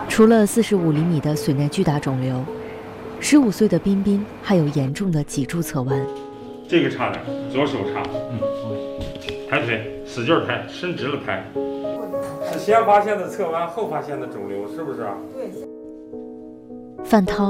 除了45厘米的髓内巨大肿瘤，15岁的彬彬还有严重的脊柱侧弯。 这个差点，左手差。抬腿，使劲抬，伸直了抬。是先发现的侧弯，后发现的肿瘤，是不是？ 范涛